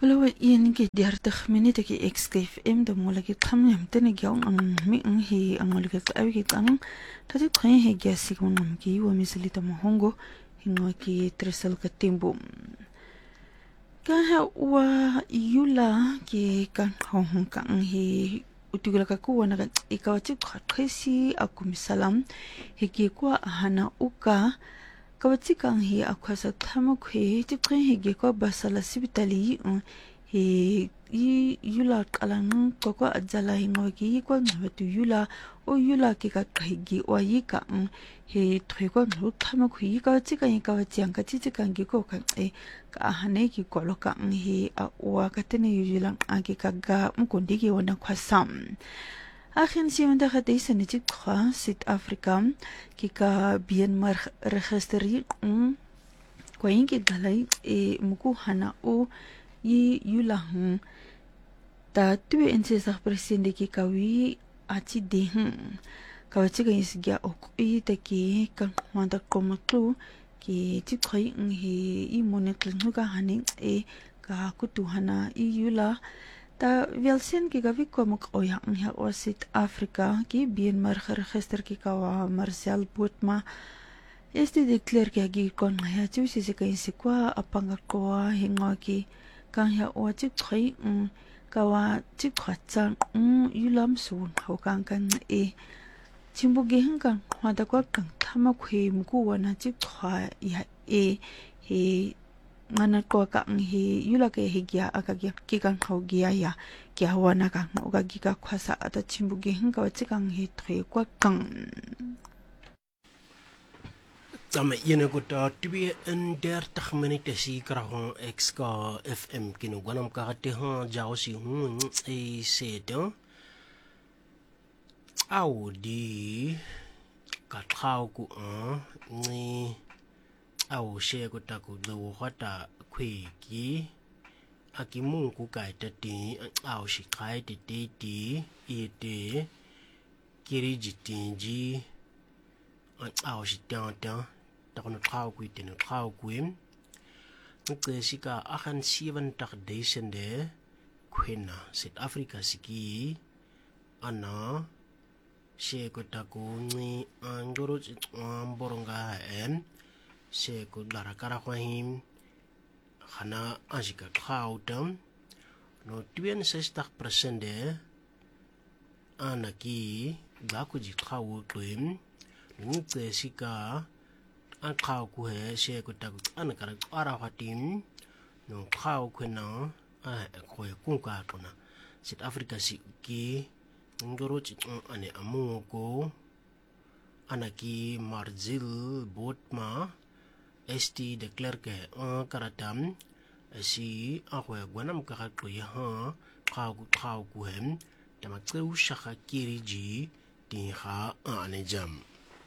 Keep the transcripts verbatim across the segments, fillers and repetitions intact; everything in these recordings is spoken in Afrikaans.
Wala iyan ki dertig minute ki X-F M da mula ki tamyam tene gyong ang mi ang hi ang mula ki awi ki tanang tati kaya hi gyasi kong nam ki wa misalita mahongo hingo ki tresal ka timbo. Kaya wa yula ki kang hong kang hi utigula ka kuwa na ikaw chik kasi ako misalam hiki kwa hana uka kawatikang hi akwa sa tama kwe tipre higi ko basala sibitali he i yula kalang ko ko ajala hingo ki ko ngatu yula o yula ki ka higi o yika he trego no tama kwe kawatika hi kawatiang ka titikang gi ko ka e ka hane ki ko lo ka hi a wa ka tene yula agi ka ga mkondigi wana kwa sam Agen sewende gedese netik kwa Suid-Afrika kika Myanmar registeri um kwa ingi dalai e muku hana o yi yulang ta twee en zestig presente kika wi ati dehen kawatika isgia okui taki kan wanda komatu ki tikoi ngi i moneklinga haning e ka kutuhana i yula Ta welsin ki gavi komok oya ang ya o Suid-Afrika ki Myanmar geregister ki kawa Marcel Botma este declare ki agi kon ya tu si se kai se kwa apanga ko hingo ki kan ya o ti trai um kawa ti khatsa um yulam sun ho kan kan e chimbu ge hang hada ko kan thama khwe mku wana ti khwa ya e he mana ko ka hi yula ke hi gya aka gya ki kan khau gya ya kya wana ka no ga gi ka khwasa ata chimbu ge hing ka chi kan hi thre ko kan Tama yene ko ta tibi en dertig minute si krahon X K F M kinu gwanam ka te ha jao si hun e se do au di ka khau ku a ni au she ko ta ku do hata khwe ki akimu ku kai ta ti au shi kai ti ti ti e te kiri ji tin ji au shi ta ta ta ko khau ku ti no khau ku im ke si ka ahan seven tak desende khwena South Africa siki ana she ko ta ku ni angoro amboronga en se ko lara kara him khana ajika khautam no sixty percent de anaki gaku ji khawu twim ni te sika an khaw ku he se ko ta an kara ara hatim no khaw khena a ko ku ka kona South Africa si ki ngoro chi ane amu ko anaki Marcel Botma S T declare ke a karatam si ahwe gwanam ka ko ya ha kha ku kha ku hem tama ku shakha kiriji tin ha ane jam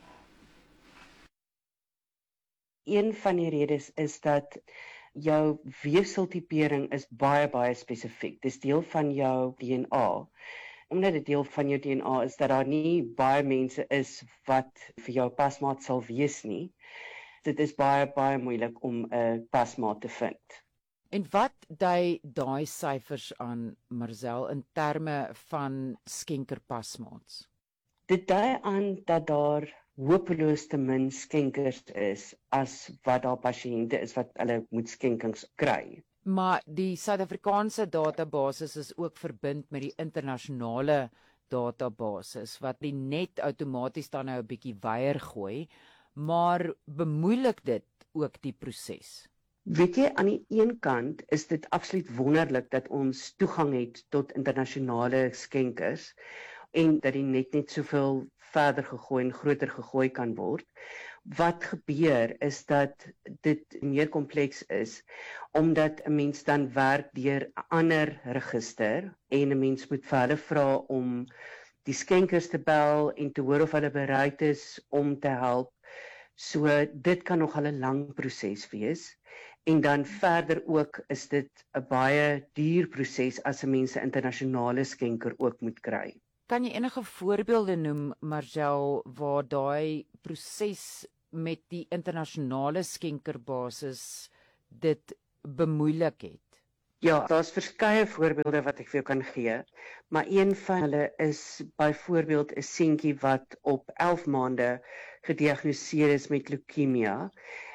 Een van die redes is dat jou weefseltipering is baie baie spesifiek. Dis deel van jou D N A. Omdat dit deel van jou D N A is dat daar nie baie mense is wat vir jou pasmaat sal wees nie. Dit is baie baie moeilik om 'n uh, pasmaat te vind. En wat dui daai syfers aan Marcel in terme van skenkerpasmaats? Dit dui aan dat daar hopeloos te min skenkers is as wat daar pasiënte is wat hulle moet skenkings kry. Maar die Suid-Afrikaanse database is ook verbind met die internasionale database wat die net outomaties dan nou 'n bietjie weier gooi. Maar bemoeilik dit ook die proses? Weet jy, aan die een kant is dit absoluut wonderlik dat ons toegang het tot internasionale skenkers en dat die net net soveel verder gegooi en groter gegooi kan word. Wat gebeur is dat dit meer kompleks is omdat 'n mens dan werk deur 'n ander register en 'n mens moet vir hulle vra om die skenkers te bel en te hoor of hulle bereid is om te help. So dit kan nog 'n lang proses wees en dan verder ook is dit 'n baie duur proses as 'n mens 'n internasionale skenker ook moet kry. Kan jy enige voorbeelde noem, Marcel, waar daai proses met die internasionale skenkerbasis dit bemoeilik het? Ja, daar's verskeie voorbeelde wat ek vir jou kan gee, maar een van hulle is byvoorbeeld 'n seentjie wat op elf maande gediagnoseer is met leukemia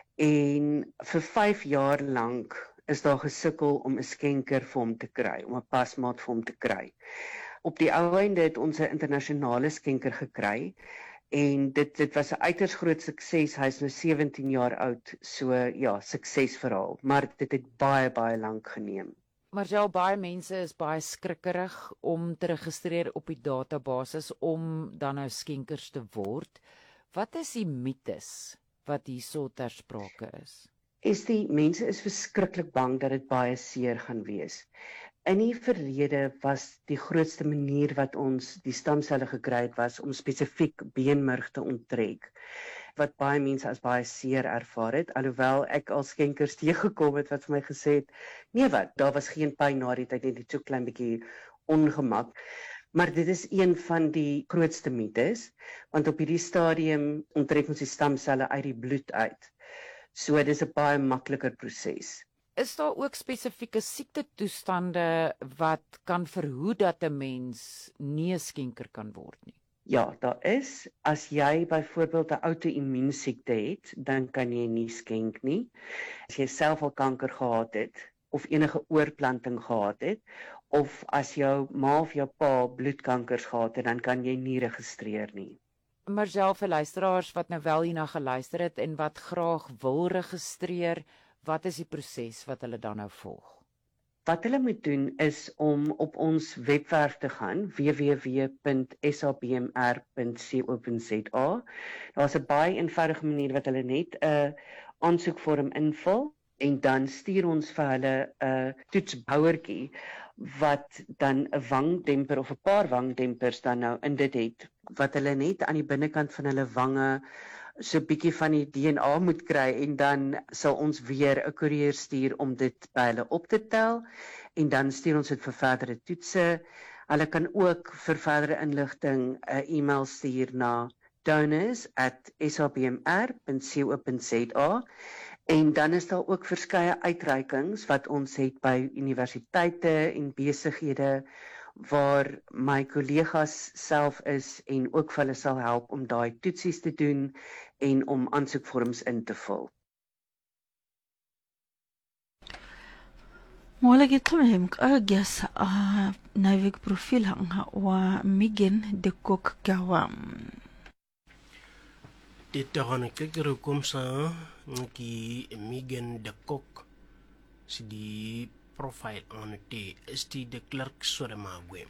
en vir vyf jaar lank is daar gesukkel om 'n skenker vir hom te kry, om 'n pasmaat vir hom te kry. Op die ou einde het ons 'n internasionale skenker gekry en dit dit was 'n uiters groot sukses. Hy's nou sewentien jaar oud, so ja, suksesverhaal, maar dit het baie baie lank geneem. Marcel, baie mense is baie skrikkerig om te registreer op die database om dan nou skenkers te word. Wat is die mites wat hierso ter sprake is? Is die mense is verskriklik bang dat dit baie seer gaan wees. In die verlede was die grootste manier wat ons die stamselle gekry het was om spesifiek beenmurg te onttrek, wat baie mense as baie seer ervaar het, alhoewel ek al skenkers teëgekom het wat vir my gesê het, nee wat, daar was geen pyn na die tyd, net so klein bietjie ongemak. Maar dit is een van die grootste mites, want op hierdie stadium onttrek ons die stamselle uit die bloed uit. So dit is 'n baie makliker proses. Is daar ook spesifieke siektetoestande wat kan verhoed dat 'n mens nie 'n skenker kan word nie? Ja, daar is. As jy byvoorbeeld 'n outo-immuunsiekte het, dan kan jy nie skenk nie. As jy self al kanker gehad het of enige oorplanting gehad het, of as jou ma of jou pa bloedkankers gehad het, dan kan jy nie registreer nie. Marcel, vir luisteraars wat nou wel hierna geluister het en wat graag wil registreer, wat is die proses wat hulle dan nou volg? Wat hulle moet doen is om op ons webwerf te gaan, w w w punt s a b m r punt co punt z a. Daar's 'n baie eenvoudige manier wat hulle net 'n aansoekvorm invul en dan stuur ons vir hulle 'n toetsbouertjie wat dan 'n wangdemper of 'n paar wangdempers dan nou in dit het, wat hulle net aan die binnekant van hulle wange so 'n bietjie van die D N A moet kry en dan sal ons weer 'n koerier stuur om dit by hulle op te tel en dan stuur ons dit vir verdere toetse. Hulle kan ook vir verdere inligting 'n e-mail stuur na donors at s a b m r punt co punt z a en dan is daar ook verskeie uitreikings wat ons het by universiteite en besighede waar my kollegas self is en ook vir hulle sal help om daai toetsies te doen en om aansoekvorms in te vul. Molagi tluhem agas a navig profil hanga wa Megan de Kok Gawam. Dit gaan ek kyk kom sa ki Megan de Kok si die profile aan die is die de Klerk Sodemagwem.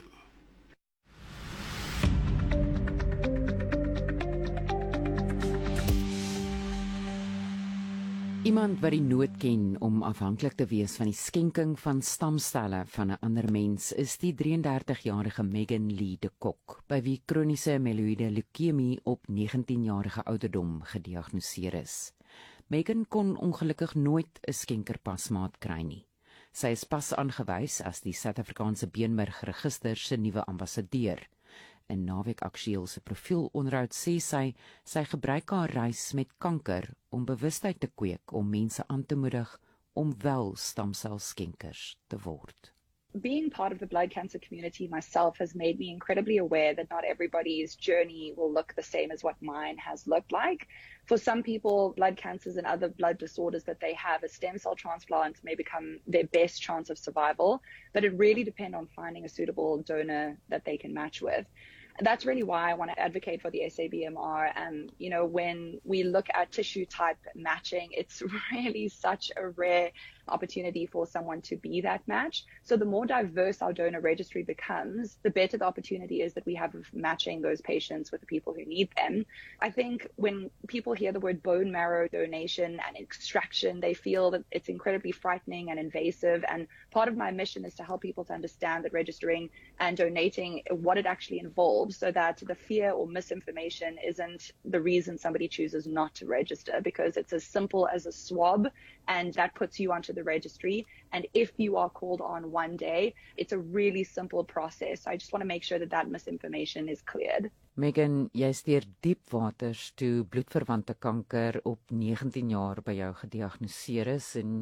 Iemand wat die nood ken om afhanklik te wees van die skenking van stamstelle van 'n ander mens is die drieëndertigjarige Megan Lee de Kok, by wie kroniese mieloïde leukemie op negentienjarige ouderdom gediagnoseer is. Megan kon ongelukkig nooit 'n skenkerpasmaat kry nie. Sy is pas aangewys as die Suid-Afrikaanse Beenmurgregister se nuwe ambassadeur. In Naweek Aktueel se profielonderhoud sê sy sy gebruik haar reis met kanker om bewustheid te kweek om mense aan te moedig om wel stamselskenkers te word. Being part of the blood cancer community myself has made me incredibly aware that not everybody's journey will look the same as what mine has looked like. For some people, blood cancers and other blood disorders that they have, a stem cell transplant may become their best chance of survival, but it really depends on finding a suitable donor that they can match with. And that's really why I want to advocate for the S A B M R. And, you know, when we look at tissue type matching, it's really such a rare opportunity for someone to be that match. So the more diverse our donor registry becomes, the better the opportunity is that we have of matching those patients with the people who need them. I think when people hear the word bone marrow donation and extraction, they feel that it's incredibly frightening and invasive. And part of my mission is to help people to understand that registering and donating, what it actually involves, so that the fear or misinformation isn't the reason somebody chooses not to register, because it's as simple as a swab, and that puts you onto the registry. And if you are called on one day, it's a really simple process. I just want to make sure that that misinformation is cleared. Megan, jy is deur diep waters toe bloedverwante kanker op negentien jaar by jou gediagnoseer is en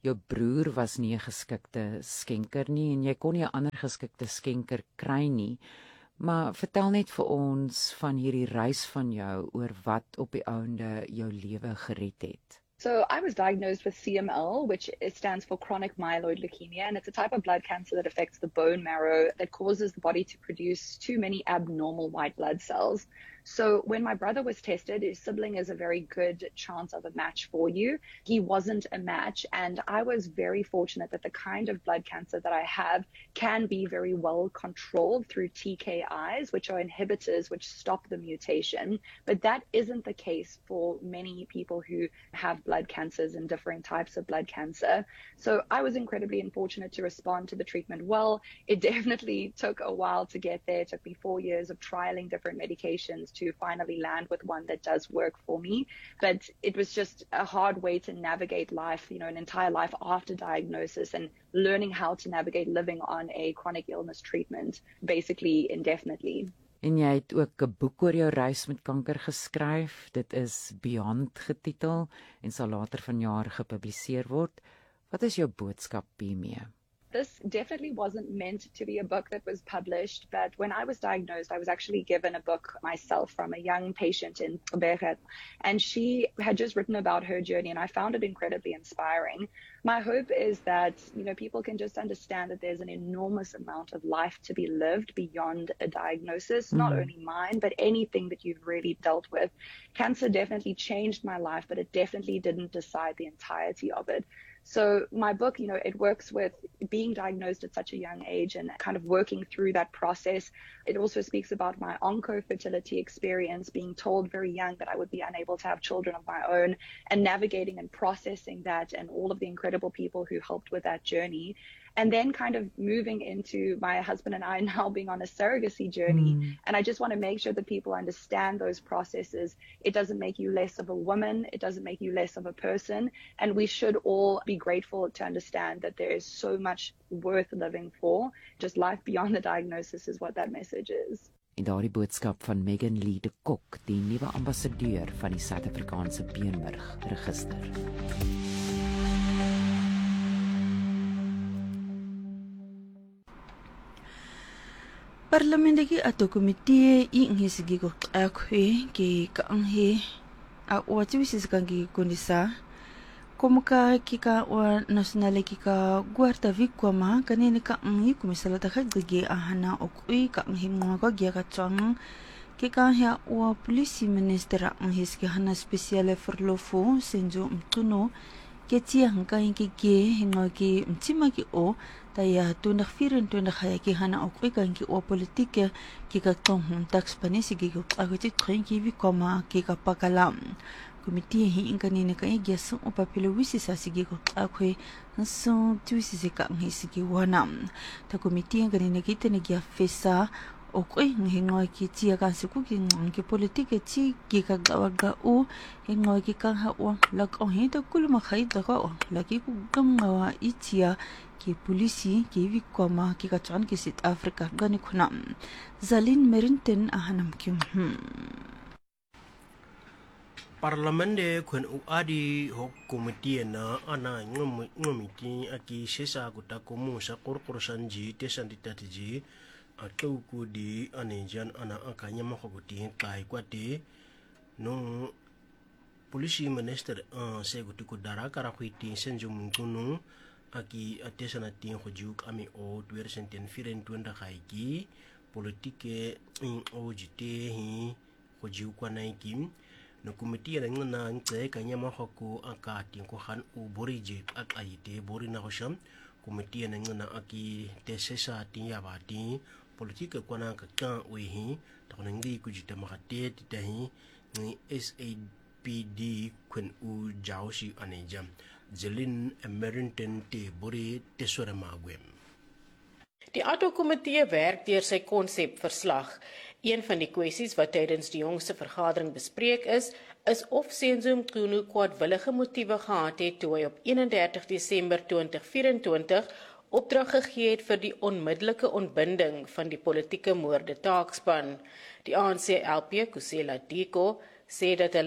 jou broer was nie 'n geskikte skenker nie en jy kon nie 'n ander geskikte skenker kry nie. Maar vertel net vir ons van hierdie reis van jou oor wat op die ouende jou lewe gered het. So I was diagnosed with C M L, which it stands for chronic myeloid leukemia, and it's a type of blood cancer that affects the bone marrow that causes the body to produce too many abnormal white blood cells. So when my brother was tested, his sibling is a very good chance of a match for you. He wasn't a match, and I was very fortunate that the kind of blood cancer that I have can be very well controlled through T K Is, which are inhibitors which stop the mutation. But that isn't the case for many people who have blood cancers and differing types of blood cancer. So I was incredibly unfortunate to respond to the treatment well. It definitely took a while to get there. It took me four years of trialing different medications to finally land with one that does work for me. But it was just a hard way to navigate life, you know, an entire life after diagnosis and learning how to navigate living on a chronic illness treatment, basically indefinitely. En jy het ook 'n boek oor jou reis met kanker geskryf. Dit is Beyond getitel en sal later vanjaar gepubliseer word. Wat is jou boodskap hiermee? This definitely wasn't meant to be a book that was published, but when I was diagnosed, I was actually given a book myself from a young patient in Gqeberha, and she had just written about her journey, and I found it incredibly inspiring. My hope is that, you know, people can just understand that there's an enormous amount of life to be lived beyond a diagnosis, mm. not only mine, but anything that you've really dealt with. Cancer definitely changed my life, but it definitely didn't decide the entirety of it. So my book, you know, it works with being diagnosed at such a young age and kind of working through that process. It also speaks about my onco-fertility experience, being told very young that I would be unable to have children of my own, and navigating and processing that and all of the incredible people who helped with that journey. And then kind of moving into my husband and I now being on a surrogacy journey. Mm. And I just want to make sure that people understand those processes. It doesn't make you less of a woman. It doesn't make you less of a person. And we should all be grateful to understand that there is so much worth living for. Just life beyond the diagnosis is what that message is. En daardie boodskap van Megan Lee de Kok, die nuwe ambassadeur van die Suid-Afrikaanse Beenmerg Register. Parliamenteki ato komitee i ngisigi ko akwe ki kaanghe a watiwisi kangi kondisa komka kika wa nationale kika guarda vikwama kanene ka ngi kumisala ta khagge ahana okui ka ngi mo ko gya ka chang kika ha wa police minister ngis ki hana speciale forlofo senjo mtuno ketia hangka inki ge hingo ki mtima ki o taya twenty twenty-four haya ki hana okui ka inki o politike ki ka tong hun tax panisi ki ko agiti trinki vi koma ki ka pakalam komite hi inkanine ka igyasu o papilo wisi sa sige ko akwe so tuisi se ka ngi sige wana ta komite inkanine ki tene gya fesa okui ngingo ki tia ka siku ki ngi politike ti ki ka gawaga u ngingo ki ka ha o lak o hi to kulma khai da ko laki ku gamwa itia ki polisi ki vi koma ki ka chan ki South Africa gani khuna Zalin Merinten ahanam kyum Parlamente kwen u adi ho komite na ana ngom ngomiti aki sesa kuta komu sa korporsanji tesanditatiji atau ku di anejan ana akanya makoguti kai kwate no polisi minister uh, seguti ku dara kara kwiti senju mungkunu aki atesana tin hojuk ami o twenty twenty-four kaiki politike in ojite hi hojuk kwanaiki no komiti na ngana nte kanya mahoko akati ko han u borije ak ayite borina hosham komiti na ngana aki tesesa tin yabati politika kwana ka kan wehi to ngi ku jita makate titahi ni S A P D kun u jausi anejam Zalin Merinten te bori tesore magwem. Die A D O-komitee werk deur sy konsepverslag. Een van die kwessies wat tydens die jongste vergadering bespreek is, is of Senzo Mchunu kwaadwillige motiewe gehad het toe hy op eenendertig Desember twenty twenty-four opdrag gegee het vir die onmiddellike ontbinding van die politieke moorde taakspan. Die A N C L P Kusela Diko sê dat hulle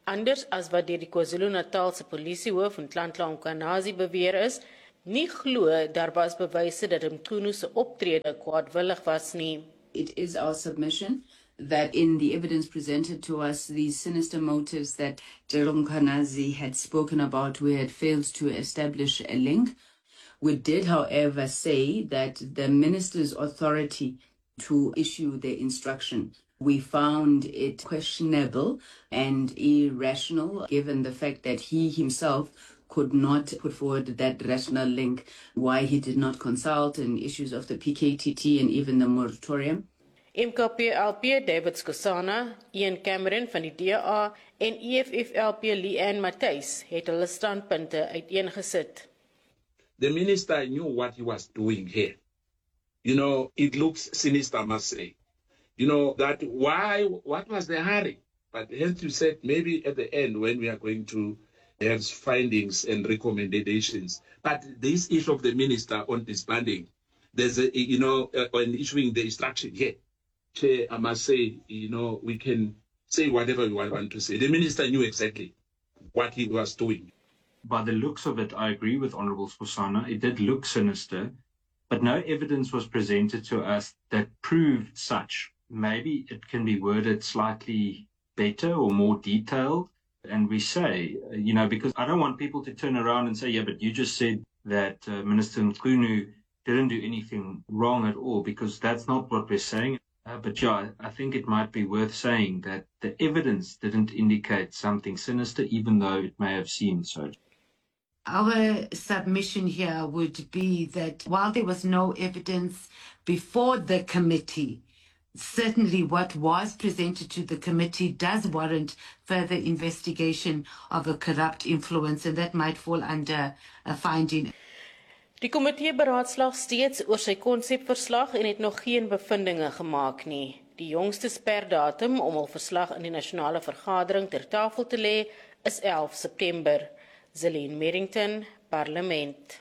anders as wat deur die KwaZulu-Natalse polisiehoof Nhlanhla Mkhwanazi beweer is, nie glo daar was bewyse dat Mchunu se optrede kwaadwillig was nie. It is our submission that in the evidence presented to us, these sinister motives that Gerald Mkhwanazi had spoken about, we had failed to establish a link. We did, however, say that the minister's authority to issue the instruction, we found it questionable and irrational, given the fact that he himself could not put forward that rational link, why he did not consult in issues of the P K T T and even the moratorium. M K P L P David Skosana, Ian Cameron van die D A en E F F L P Leanne Matthys het hulle standpunte uiteengesit. The minister knew what he was doing here. You know, it looks sinister, I must say. You know, that why, what was the hurry? But as you said, maybe at the end when we are going to have findings and recommendations. But this issue of the minister on disbanding, there's a, you know, uh, on issuing the instruction here. Chair, I must say, you know, we can say whatever we want to say. The minister knew exactly what he was doing. By the looks of it, I agree with Honourable Skosana. It did look sinister, but no evidence was presented to us that proved such. Maybe it can be worded slightly better or more detailed. And we say, you know, because I don't want people to turn around and say, yeah, but you just said that uh, Minister Mchunu didn't do anything wrong at all, because that's not what we're saying. Uh, but yeah, I think it might be worth saying that the evidence didn't indicate something sinister, even though it may have seemed so. Our submission here would be that while there was no evidence before the committee, certainly what was presented to the committee does warrant further investigation of a corrupt influence, and that might fall under a finding. Die komitee beraadslaag steeds oor sy konsepverslag en het nog geen bevindinge gemaak nie. Die jongste sperdatum om hul verslag in die nasionale vergadering ter tafel te lê is elf September. Zelene Merrington, Parlement.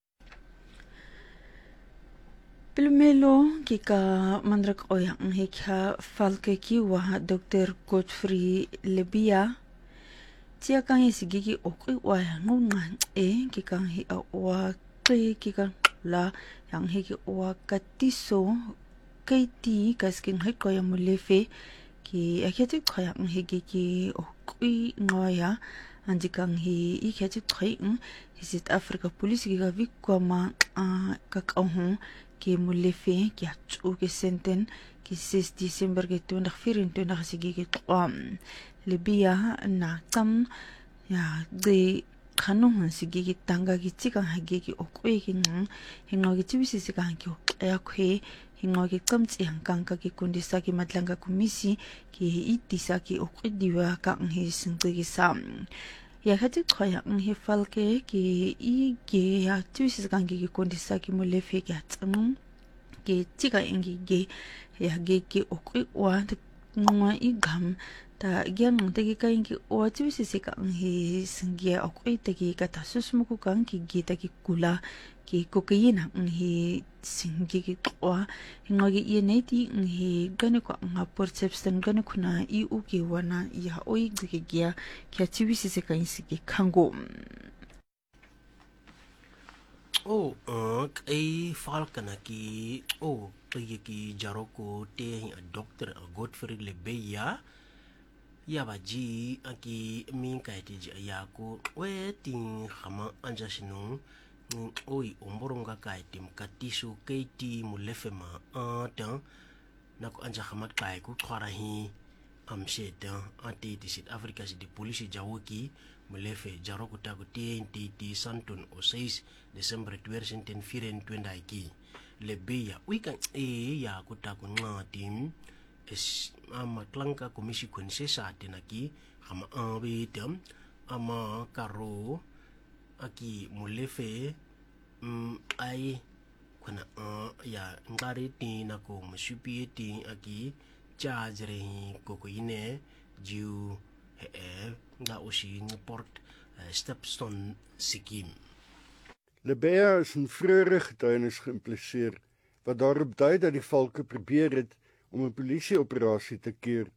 Pilumelo kika mandrak oyang hekha falke kiwa Doctor Godfrey Lebia tia kang isigigi okui wa ngungan e kika hi awa kli kika la yang heki owa katiso kaiti kasking hai koya mulefe ki akheti khoya heki ki okui ngoya anjikang hi ikheti khoing South Africa police ki ga vikoma ka kahon ki mulefe ki achu ki senten ki six December ki twintig vyf-en-twintig sige ki kwam Libya na tam ya de kanong sige ki tanga ki tika hage ki okwe ki nang hingo ki tibisi sika ki ya kwe hingo ki kamtsi hangkangka ki kundisa ki madlanga kumisi ki itisa ki okwe diwa ka ang hi singti ki sam ya khati khoya ang hi falke ki i ge ya tibisi sika ki kundisa ki mulefe ki atsang ki tika ingi ge ya ge ki okwe wa ngwa i gam ta gyang tegi kain ki oachi si sika ang hi singye okoi tegi ka tasus mo ku kang ki gita ki kula ki kokain ang hi singye ki kwa hingogi ieneti ang hi gane ko ang perception gane ko na i u ki wana ya oi gi gya ki achi si sika in sigi kango oh uh ai falkana ki oh tegi ki jaroko te Doctor Godfrey Lebeya ya baji aki min kaiti yako we tin khama anja sinu oi omboronga kaiti mkatisu kaiti mulefema ata nako anja khama kai ku khara hi amsheta ati di South Africa si di polisi jawoki mulefe jaroko tago T N T T Santon o seis Desember twintig vyf-en-twintig ki Lebeya weekend e ya ku tago ngatim es ama klangka komisi konsesa tenaki ama abetam ama karo aki mulefe um, ai kuna uh, ya ngari ti nako masupi ti aki charge re koko ine jiu he nga osi port uh, Stepstone Sikkim. Lebeya is 'n vroeëre getuienis geïmpliseer wat daarop dui dat die valke probeer het om 'n polisieoperasie te keer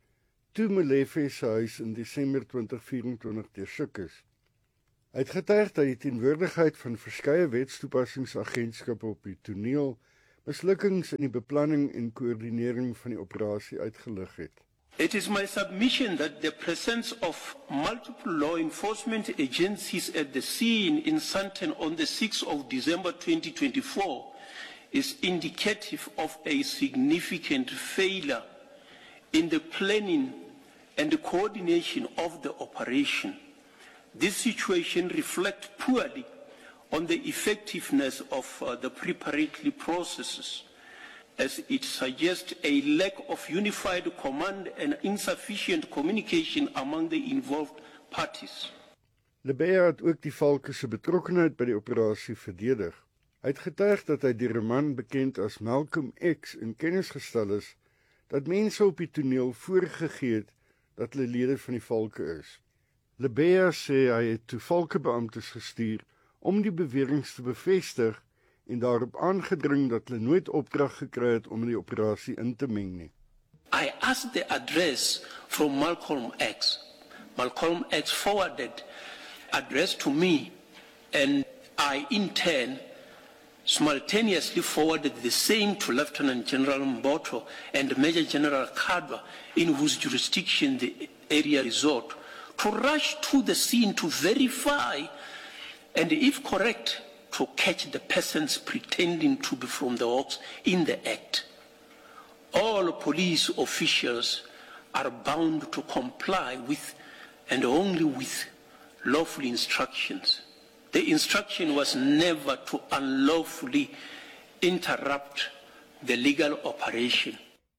toe Molefe se huis in Desember twintig vyf-en-twintig deursoek is. Hy het getuig dat die teenwoordigheid van verskeie wetstoepassingsagentskappe op die toneel mislukkings in die beplanning en koördinering van die operasie uitgelig het. It is my submission that the presence of multiple law enforcement agencies at the scene in Sandton on the sixth of December twenty twenty-four is indicative of a significant failure in the planning and the coordination of the operation. This situation reflects poorly on the effectiveness of uh, the preparatory processes, as it suggests a lack of unified command and insufficient communication among the involved parties. Lebea het ook die Valke se betrokkenheid by die operasie verdedig. Hy het getuig dat hy deur 'n man bekend as Malcolm X in kennis gestel is dat mense op die toneel voorgegee het dat hulle lede van die Valke is. Lebea sê hy het toe Valke-beamptes gestuur om die beweringe te bevestig en daarop aangedring dat hulle nooit opdrag gekry het om in die operasie in te meng nie. I asked the address from Malcolm X. Malcolm X forwarded address to me, and I in turn simultaneously forwarded the same to Lieutenant General Mboto and Major General Kadwa, in whose jurisdiction the area resort, to rush to the scene to verify and, if correct, to catch the persons pretending to be from the Hawks in the act. All police officials are bound to comply with and only with lawful instructions. The instruction was never to unlawfully interrupt the legal operation.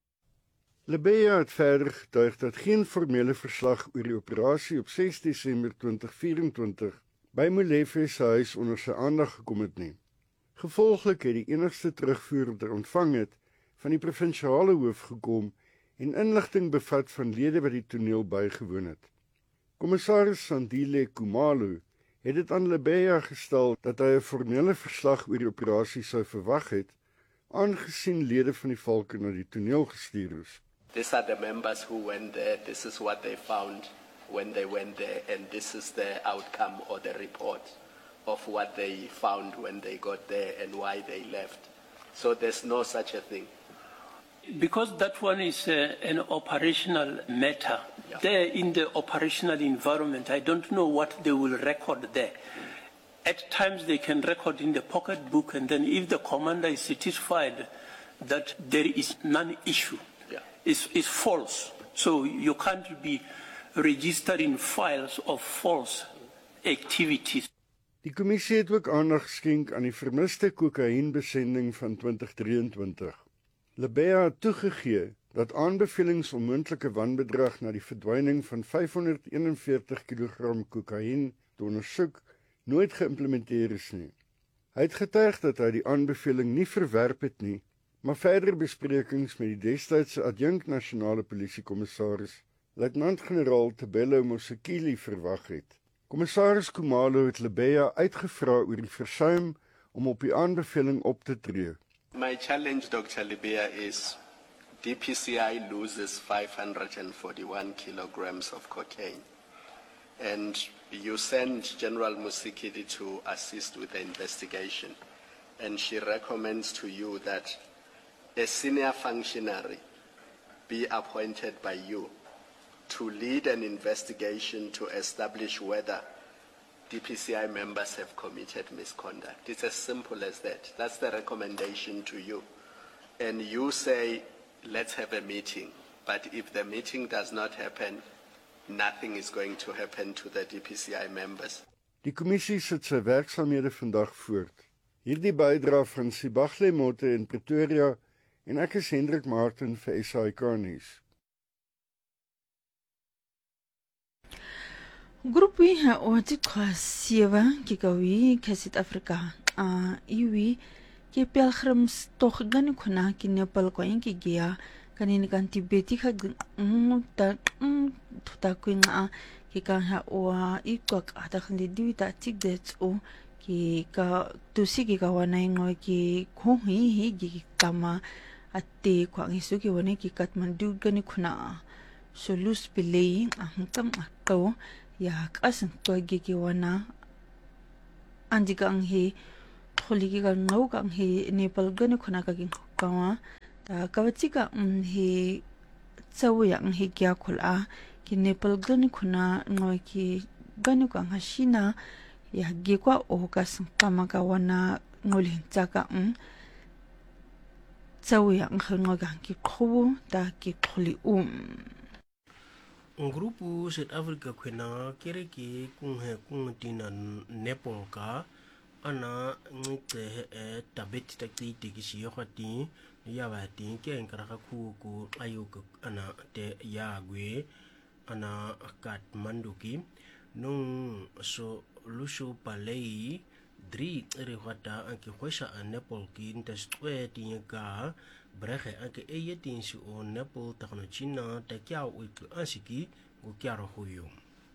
Lebea het verder getuig dat geen formele verslag oor die operasie op ses Desember twintig vyf-en-twintig by Molefe se huis onder sy aandag gekom het nie. Gevolglik het die enigste terugvoer wat hy ontvang het van die provinsiale hoof gekom en inligting bevat van lede wat die toneel bygewoon het. Kommissaris Sandile Khumalo het dit aan Lebea gestel dat hy 'n formele verslag oor die operasie sou verwag het, aangesien lede van die Valke na die toneel gestuur is. These are the members who went there. This is what they found when they went there, and this is the outcome or the report of what they found when they got there and why they left. So there's no such a thing. Because that one is uh, an operational matter. Yeah. There in the operational environment, I don't know what they will record there. At times they can record in the pocketbook, and then if the commander is satisfied that there is non-issue, yeah. it's, it's false. So you can't be registering files of false activities. Die kommissie het ook aandag geskenk aan die vermiste kokaïenbesending van twintig drieëntwintig. Lebea het toegegee dat aanbevelings om moontlike wanbedrag na die verdwyning van vyfhonderdeenenveertig kilogram kokaïen te ondersoek nooit geïmplementeer is nie. Hy het getuig dat hy die aanbeveling nie verwerp het nie, maar verder besprekings met die destydse adjunk nasionale polisiekommissaris, luitenant-generaal Tebelo Mosekile, verwag het. Kommissaris Khumalo het Lebea uitgevra oor die versuim om op die aanbeveling op te tree. My challenge, Doctor Lebea, is D P C I loses five hundred forty-one kilograms of cocaine. And you send General Mosekile to assist with the investigation. And she recommends to you that a senior functionary be appointed by you to lead an investigation to establish whether D P C I members have committed misconduct. It's as simple as that. That's the recommendation to you. And you say, let's have a meeting. But if the meeting does not happen, nothing is going to happen to the D P C I members. Die kommissie sit sy werksaamhede vandag voort. Hierdie bydra van Sibahle Motte in Pretoria en ek is Hendrik Martin vir S A I K nuus. Grupi ha oti kwa sewe kikawi ka Suid-Afrika a iwi ke pelgrims tog gani kuna ki Nepal kwa inki gia kanini kan Tibeti ka ta ta kwinga ki kan ha o ikok ata khandi diwita tigdet o ki ka tusi ki ka wana ngo ki khohi hi gi kama ate kwa ngisu ki wane ki Kathmandu gani kuna solus belay ang tam ako ya kasan to gigi wana andi kang he holigi kang ngau kang he Nepal gani khona ka king kawa ta kawachi ka he chawu yang he kya khula ki Nepal gani khona ngoi ki gani kang hashina ya gi kwa o ka sang kama ka wana ngolin chaka um chawu yang khonga gang ki khobu ta ki kholi um un grupo South Africa khena kere ki kung he kung tina Nepal ka ana ngite e tabet takti ti ki yokhati ya ba ti ke ngara ka khu ku ayuk ana te ya gwe ana Kathmandu ki nung so lushu palei dri re khata anki khoisa Nepal ki ntastwe ti ka breche anke eyetin si o Nepal takno China ta kya u ansiki go kyaro huyo.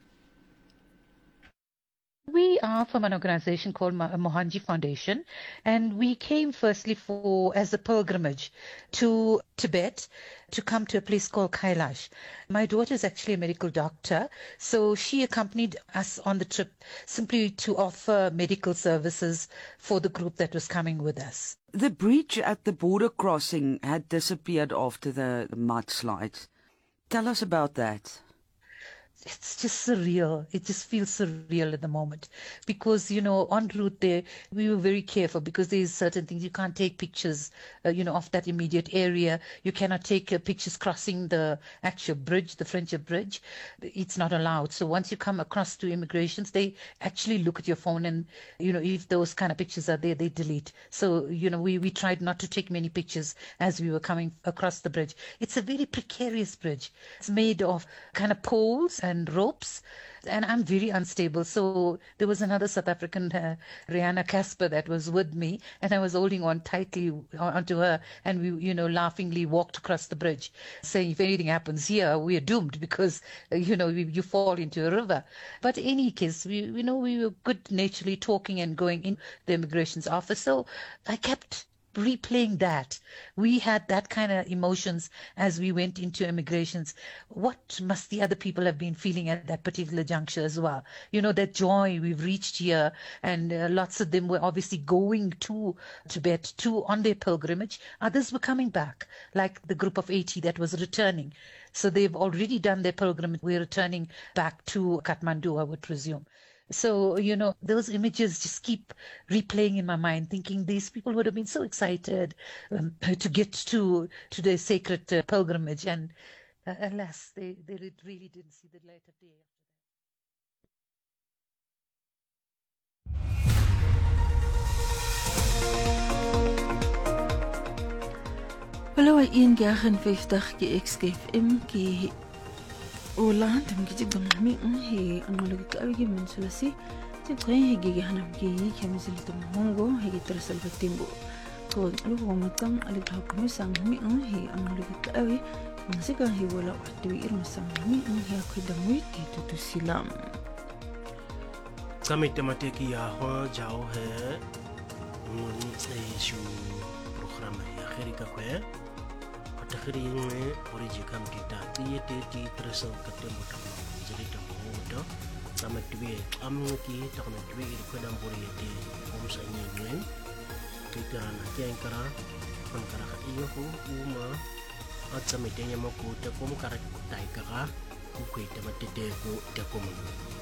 We are from an organization called Mohanji Foundation, and we came firstly for as a pilgrimage to Tibet to come to a place called Kailash. My daughter is actually a medical doctor, so she accompanied us on the trip simply to offer medical services for the group that was coming with us. The bridge at the border crossing had disappeared after the mudslides. Tell us about that. It's just surreal. It just feels surreal at the moment because, you know, en route there, we were very careful because there's certain things you can't take pictures, uh, you know, of that immediate area. You cannot take uh, pictures crossing the actual bridge, the Friendship Bridge. It's not allowed. So once you come across to immigrations, they actually look at your phone and, you know, if those kind of pictures are there, they delete. So, you know, we, we tried not to take many pictures as we were coming across the bridge. It's a very precarious bridge. It's made of kind of poles and ropes, and I'm very unstable. So there was another South African, uh, Rihanna Casper, that was with me, and I was holding on tightly onto her, and we, you know, laughingly walked across the bridge, saying if anything happens here, we're doomed because, uh, you know, we, you fall into a river. But in any case, we, you know, we were good-naturedly talking and going in the immigration's office. So I kept replaying that. We had that kind of emotions as we went into immigrations. What must the other people have been feeling at that particular juncture as well? You know, that joy we've reached here, and uh, lots of them were obviously going to Tibet to on their pilgrimage. Others were coming back, like the group of eighty that was returning. So they've already done their pilgrimage. We're returning back to Kathmandu, I would presume. So, you know, those images just keep replaying in my mind, thinking these people would have been so excited um, to get to to their sacred uh, pilgrimage. And uh, alas, they, they really didn't see the light of day after that. Wala iyan gahan fifty ki X K F M ki Ola tam ki jigam mi he angolo ki awigi mensulasi ti tren he gi hanam ki kemisili tam hongo he gi trasal batimbo ko lu homatang ali ka kumisang mi he angolo ki awi masika he wala wadi ir masang mi he akidamui ti tu silam kami tematiki ya ho jao he mun e shu programa ya kherika kwe takhiri nge oriji kam kita ti ti ti trasal katem utam jadi tamu udah sama dua am ki takna dua ir kodam bori ti om sa ni nge kita na kian kara am kara ka iyo hu uma at sa mitenya mo ko te kom kara tai kara ku ku te matete ko te kom